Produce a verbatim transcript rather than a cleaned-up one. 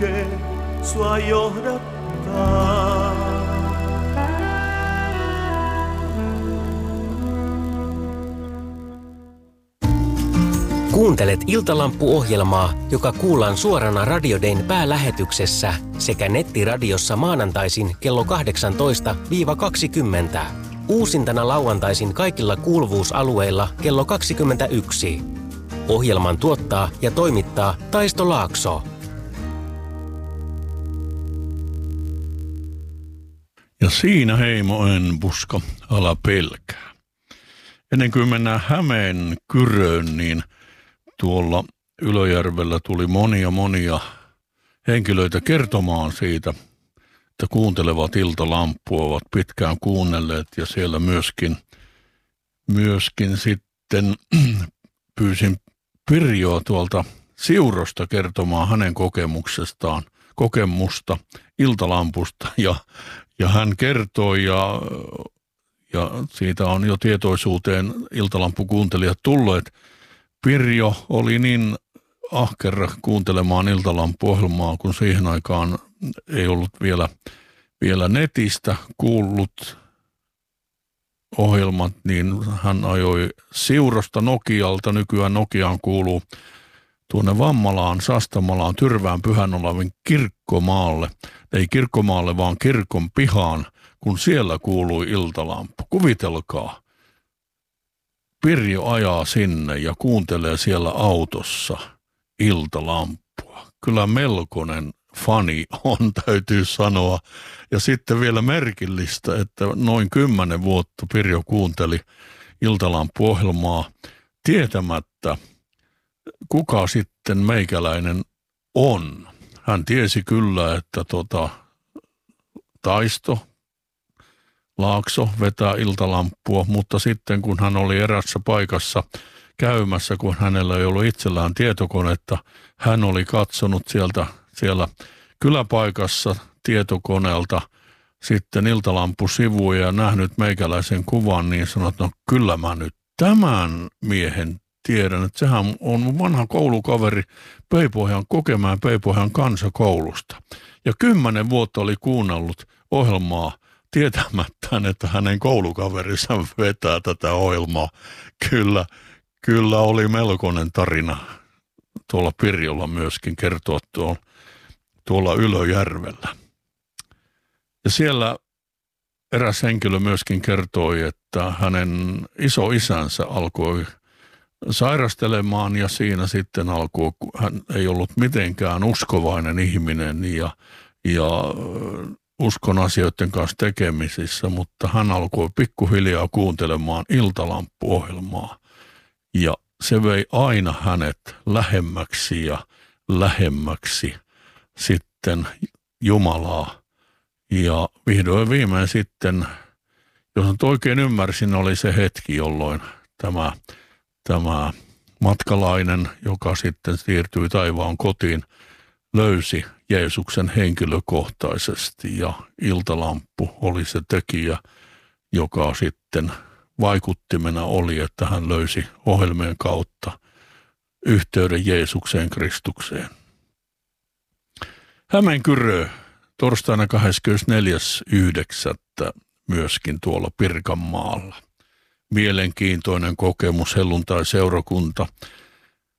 Sua johdattaa. Kuuntelet Iltalampu-ohjelmaa, joka kuullaan suorana Radio Dayn päälähetyksessä sekä nettiradiossa maanantaisin kello kahdeksantoista kaksikymmentä. Uusintana lauantaisin kaikilla kuuluvuusalueilla kello kaksikymmentäyksi. Ohjelman tuottaa ja toimittaa Taisto Laakso. Ja siinä heimo en puska, ala pelkää. Ennen kuin mennään Hämeen Kyröön, niin tuolla Ylöjärvellä tuli monia monia henkilöitä kertomaan siitä, että kuuntelevat Iltalampua, ovat pitkään kuunnelleet ja siellä myöskin, myöskin sitten pyysin Pirjoa tuolta Siurosta kertomaan hänen kokemuksestaan, kokemusta Iltalampusta ja, ja hän kertoi ja, ja siitä on jo tietoisuuteen Iltalampukuuntelijat tulleet. Pirjo oli niin ahkera kuuntelemaan Iltalampu-ohjelmaa, kun siihen aikaan ei ollut vielä, vielä netistä kuullut ohjelmat, niin hän ajoi Siurosta Nokialta, nykyään Nokiaan kuuluu tuonne Vammalaan, Sastamalaan, Tyrvään Pyhänolavin kirkkomaalle. Ei kirkkomaalle, vaan kirkon pihaan, kun siellä kuului Iltalampu. Kuvitelkaa. Pirjo ajaa sinne ja kuuntelee siellä autossa Iltalampua. Kyllä melkoinen fani on, täytyy sanoa. Ja sitten vielä merkillistä, että noin kymmenen vuotta Pirjo kuunteli Iltalampu-ohjelmaa tietämättä, kuka sitten meikäläinen on. Hän tiesi kyllä, että tota, Taisto Laakso vetää Iltalampua, mutta sitten kun hän oli erässä paikassa käymässä, kun hänellä ei ollut itsellään tietokonetta, hän oli katsonut sieltä siellä kyläpaikassa tietokoneelta sitten Iltalampusivuja ja nähnyt meikäläisen kuvan, niin sanoi, että no kyllä mä nyt tämän miehen tiedän, että sehän on mun vanha koulukaveri Peipohjan Kokemäen Peipohjan kansakoulusta. Ja kymmenen vuotta oli kuunnellut ohjelmaa tietämättään, että hänen koulukaverinsa vetää tätä ohjelmaa. Kyllä, kyllä oli melkoinen tarina tuolla Pirjolla myöskin kertoa tuolla, tuolla Ylöjärvellä. Ja siellä eräs henkilö myöskin kertoi, että hänen isoisänsä alkoi sairastelemaan ja siinä sitten alkoi, hän ei ollut mitenkään uskovainen ihminen ja, ja uskon asioiden kanssa tekemisissä, mutta hän alkoi pikkuhiljaa kuuntelemaan Iltalampu-ohjelmaa ja se vei aina hänet lähemmäksi ja lähemmäksi sitten Jumalaa. Ja vihdoin viimein sitten, jos nyt oikein ymmärsin, oli se hetki, jolloin tämä, tämä matkalainen, joka sitten siirtyi taivaan kotiin, löysi Jeesuksen henkilökohtaisesti ja Iltalampu oli se tekijä, joka sitten vaikuttimena oli, että hän löysi ohjelmien kautta yhteyden Jeesukseen Kristukseen. Hämeen Kyrö torstaina kahdeskymmenesneljäs yhdeksättä myöskin tuolla Pirkanmaalla. Mielenkiintoinen kokemus, helluntai-seurakunta.